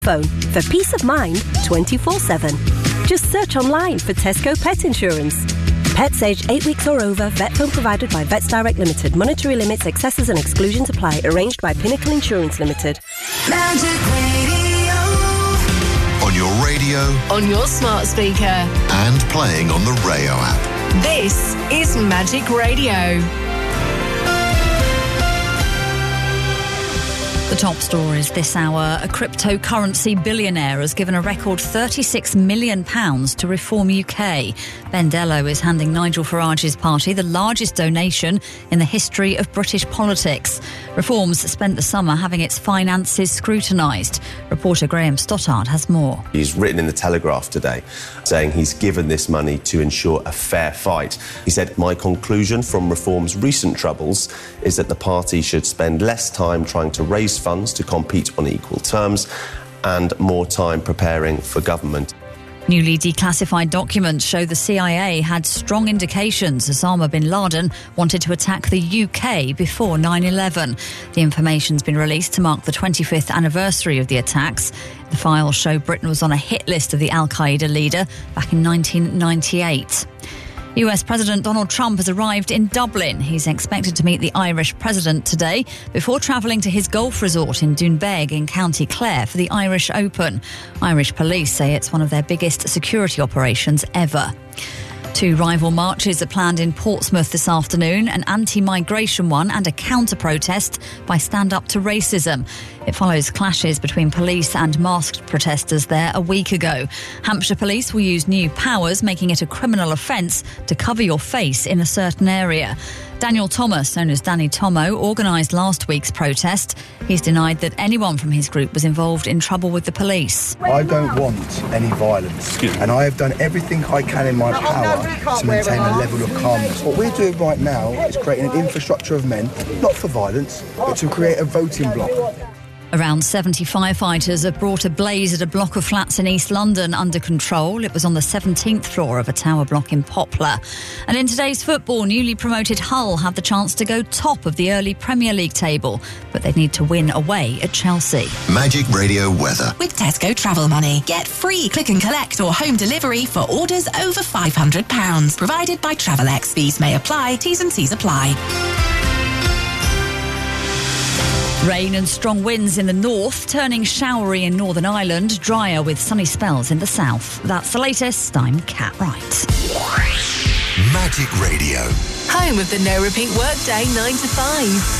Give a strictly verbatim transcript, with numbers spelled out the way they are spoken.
Phone for peace of mind twenty-four seven. Just search online for Tesco Pet Insurance. Pets aged eight weeks or over, vet phone provided by Vets Direct Limited. Monetary limits, excesses and exclusions apply. Arranged by Pinnacle Insurance Limited. Magic Radio. On your radio. On your smart speaker. And playing on the Rayo app. This is Magic Radio. The top stories this hour. A cryptocurrency billionaire has given a record thirty-six million pounds to Reform U K. Ben Dello is handing Nigel Farage's party the largest donation in the history of British politics. Reform's spent the summer having its finances scrutinised. Reporter Graham Stoddart has more. He's written in the Telegraph today saying he's given this money to ensure a fair fight. He said, "My conclusion from Reform's recent troubles is that the party should spend less time trying to raise funds to compete on equal terms and more time preparing for government." Newly declassified documents show the C I A had strong indications Osama bin Laden wanted to attack the U K before nine eleven. The information's been released to mark the twenty-fifth anniversary of the attacks. The files show Britain was on a hit list of the Al-Qaeda leader back in nineteen ninety-eight. U S President Donald Trump has arrived in Dublin. He's expected to meet the Irish President today before travelling to his golf resort in Doonbeg in County Clare for the Irish Open. Irish police say it's one of their biggest security operations ever. Two rival marches are planned in Portsmouth this afternoon, an anti-migration one and a counter-protest by Stand Up to Racism. It follows clashes between police and masked protesters there a week ago. Hampshire police will use new powers, making it a criminal offence to cover your face in a certain area. Daniel Thomas, known as Danny Tomo, organised last week's protest. He's denied that anyone from his group was involved in trouble with the police. I don't want any violence, and I have done everything I can in my power to maintain a level of calmness. What we're doing right now is creating an infrastructure of men, not for violence, but to create a voting bloc. Around seventy firefighters have brought a blaze at a block of flats in East London under control. It was on the seventeenth floor of a tower block in Poplar. And in today's football, newly promoted Hull have the chance to go top of the early Premier League table, but they need to win away at Chelsea. Magic Radio weather. With Tesco Travel Money. Get free click and collect or home delivery for orders over five hundred pounds. Provided by Travelex. Fees may apply. T's and C's apply. Rain and strong winds in the north, turning showery in Northern Ireland, drier with sunny spells in the south. That's the latest. I'm Kat Wright. Magic Radio. Home of the no repeat workday nine to five.